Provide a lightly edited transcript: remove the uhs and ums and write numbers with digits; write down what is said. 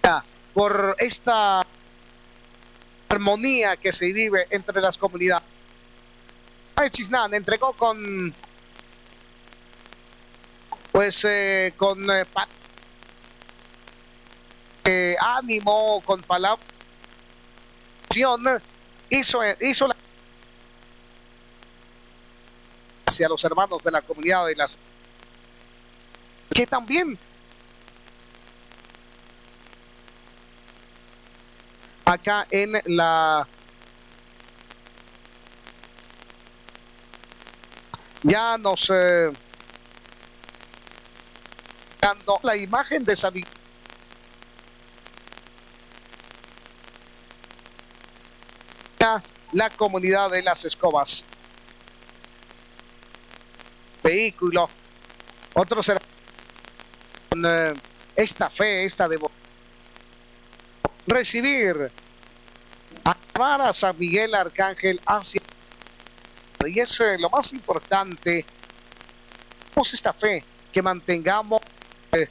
por esta armonía que se vive entre las comunidades. Chisnán entregó con ánimo, con palabra, hizo la hacia los hermanos de la comunidad de las que también acá en la ya nos dando la imagen de esa la comunidad de las Escobas. Vehículo, otros con esta fe, esta devoción, recibir a San Miguel Arcángel hacia, y es lo más importante, esta fe, que mantengamos